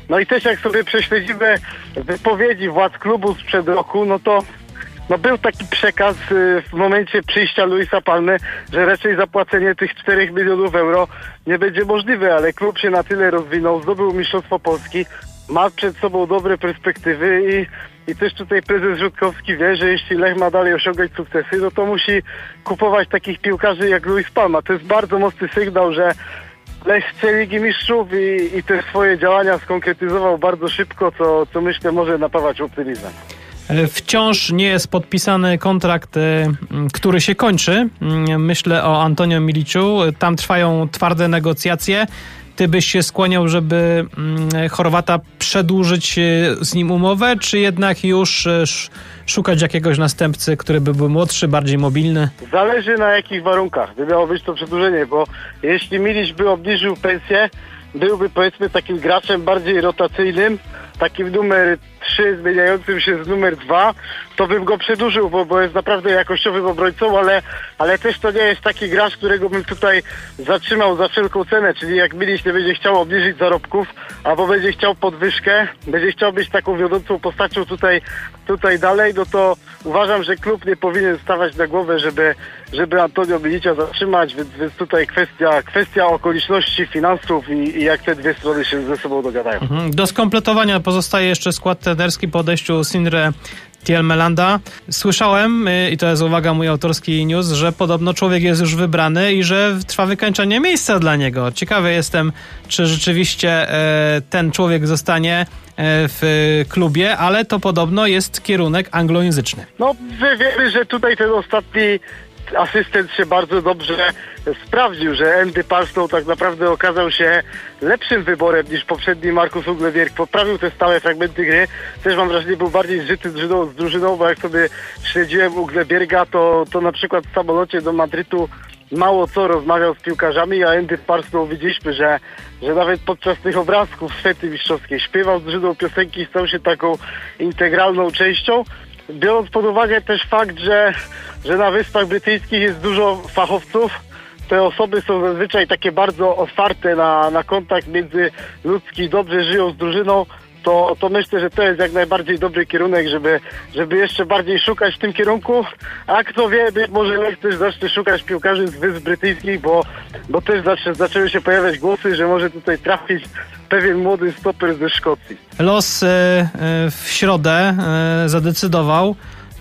No i też jak sobie prześledzimy wypowiedzi władz klubu sprzed roku, no to był taki przekaz w momencie przyjścia Luisa Palmy, że raczej zapłacenie tych 4 milionów euro nie będzie możliwe, ale klub się na tyle rozwinął, zdobył Mistrzostwo Polski, ma przed sobą dobre perspektywy i też tutaj prezes Rutkowski wie, że jeśli Lech ma dalej osiągać sukcesy, no to musi kupować takich piłkarzy jak Luis Palma. To jest bardzo mocny sygnał, że Lech chce Ligi Mistrzów i te swoje działania skonkretyzował bardzo szybko, co myślę może napawać optymizmem. Wciąż nie jest podpisany kontrakt, który się kończy. Myślę o Antonio Miliciu. Tam trwają twarde negocjacje. Ty byś się skłaniał, żeby Chorwata przedłużyć z nim umowę, czy jednak już szukać jakiegoś następcy, który by był młodszy, bardziej mobilny? Zależy na jakich warunkach by miało być to przedłużenie, bo jeśli Milić by obniżył pensję, byłby powiedzmy takim graczem bardziej rotacyjnym, takim numer 3 zmieniającym się z numer 2, to bym go przedłużył, bo jest naprawdę jakościowym obrońcą, ale też to nie jest taki gracz, którego bym tutaj zatrzymał za wszelką cenę, czyli jak Milić nie będzie chciał obniżyć zarobków, albo będzie chciał podwyżkę, będzie chciał być taką wiodącą postacią tutaj dalej, no to uważam, że klub nie powinien stawać na głowę, żeby Antonio Milicia zatrzymać, więc tutaj kwestia okoliczności, finansów i jak te dwie strony się ze sobą dogadają. Do skompletowania pozostaje jeszcze skład trenerski po odejściu Sindre Tjelmelanda. Słyszałem, i to jest uwaga mój autorski news, że podobno człowiek jest już wybrany i że trwa wykańczanie miejsca dla niego. Ciekawy jestem, czy rzeczywiście ten człowiek zostanie w klubie, ale to podobno jest kierunek anglojęzyczny. No, wiemy, że tutaj ten ostatni asystent się bardzo dobrze sprawdził, że Andy Parstow tak naprawdę okazał się lepszym wyborem niż poprzedni Markus Uglebjerg. Poprawił te stałe fragmenty gry. Też mam wrażenie, był bardziej zżyty z drużyną, bo jak sobie śledziłem Uglebjerga, to na przykład w samolocie do Madrytu mało co rozmawiał z piłkarzami, a Andy Parstow widzieliśmy, że nawet podczas tych obrazków fety mistrzowskiej śpiewał z drużyną piosenki i stał się taką integralną częścią. Biorąc pod uwagę też fakt, że na Wyspach Brytyjskich jest dużo fachowców, te osoby są zazwyczaj takie bardzo otwarte na kontakt międzyludzki, dobrze żyją z drużyną, to myślę, że to jest jak najbardziej dobry kierunek, żeby jeszcze bardziej szukać w tym kierunku. A kto wie, być może Lech też zacznie szukać piłkarzy z Wysp Brytyjskich, bo też zaczęły się pojawiać głosy, że może tutaj trafić pewien młody stoper ze Szkocji. Los w środę zadecydował,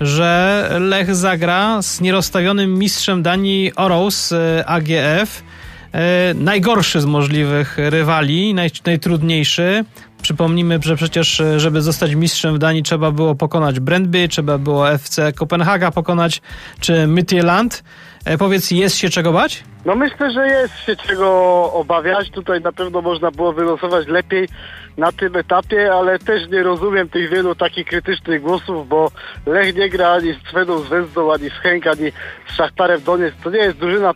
że Lech zagra z nierozstawionym mistrzem Danii Århus AGF. Najgorszy z możliwych rywali, najtrudniejszy. Przypomnijmy, że przecież, żeby zostać mistrzem w Danii, trzeba było pokonać Brøndby, trzeba było FC Kopenhaga pokonać, czy Midtjylland. Powiedz, jest się czego bać? No myślę, że jest się czego obawiać. Tutaj na pewno można było wylosować lepiej na tym etapie, ale też nie rozumiem tych wielu takich krytycznych głosów, bo Lech nie gra ani z Cwedą Zvezdą, ani z Chęk, ani z Szachtarem Donieck. To nie jest drużyna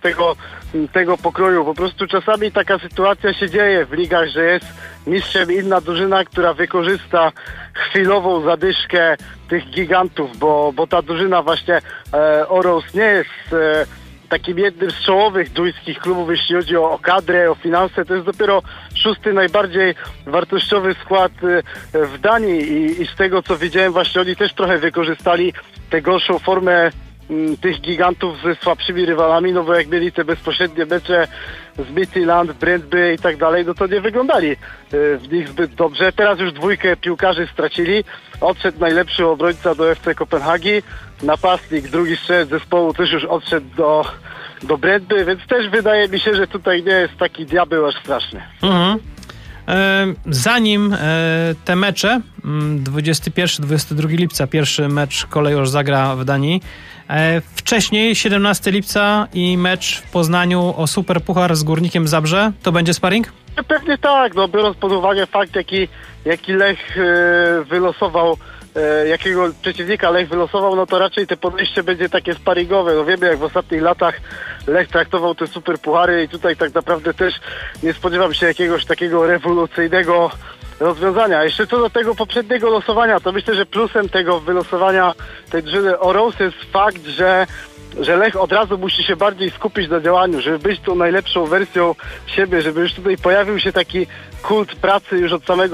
tego pokroju. Po prostu czasami taka sytuacja się dzieje w ligach, że jest mistrzem inna drużyna, która wykorzysta chwilową zadyszkę tych gigantów, bo ta drużyna właśnie Århus nie jest takim jednym z czołowych duńskich klubów, jeśli chodzi o kadrę, o finanse. To jest dopiero 6. najbardziej wartościowy skład w Danii i z tego, co widziałem, właśnie oni też trochę wykorzystali tę gorszą formę tych gigantów ze słabszymi rywalami, no bo jak mieli te bezpośrednie mecze z Midtjylland, Brøndby i tak dalej, no to nie wyglądali w nich zbyt dobrze. Teraz już 2 piłkarzy stracili. Odszedł najlepszy obrońca do FC Kopenhagi, napastnik, drugi strzelec zespołu też już odszedł do Brøndby, więc też wydaje mi się, że tutaj nie jest taki diabeł aż straszny. Zanim te mecze, 21-22 lipca, pierwszy mecz Kolejorz zagra w Danii. Wcześniej 17 lipca i mecz w Poznaniu o Superpuchar z Górnikiem Zabrze. To będzie sparring? Pewnie tak, no biorąc pod uwagę fakt, jaki Lech wylosował, jakiego przeciwnika Lech wylosował, no to raczej te podejście będzie takie sparingowe. No wiemy, jak w ostatnich latach Lech traktował te superpuchary i tutaj tak naprawdę też nie spodziewam się jakiegoś takiego rewolucyjnego rozwiązania. Jeszcze co do tego poprzedniego losowania, to myślę, że plusem tego wylosowania tej drużyny Århus jest fakt, że Lech od razu musi się bardziej skupić na działaniu, żeby być tą najlepszą wersją siebie, żeby już tutaj pojawił się taki kult pracy już od samego